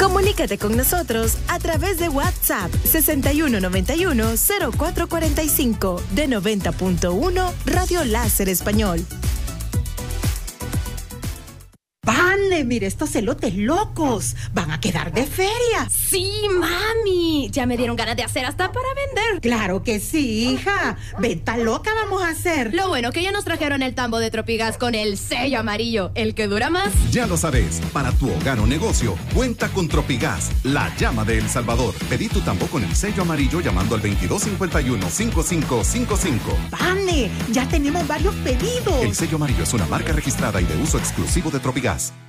Comunícate con nosotros a través de WhatsApp 6191-0445 de 90.1 Radio Láser Español. ¡Vale! Mire estos elotes locos. Van a quedar de feria. Sí, mami. Ya me dieron ganas de hacer hasta para vender. Claro que sí, hija. Venta loca vamos a hacer. Lo bueno que ya nos trajeron el tambo de Tropigas con el sello amarillo, el que dura más. Ya lo sabes, para tu hogar o negocio, cuenta con Tropigas, la llama de El Salvador. Pedí tu tambo con el sello amarillo llamando al 2251-5555. ¡Vale! Ya tenemos varios pedidos. El sello amarillo es una marca registrada y de uso exclusivo de Tropigas.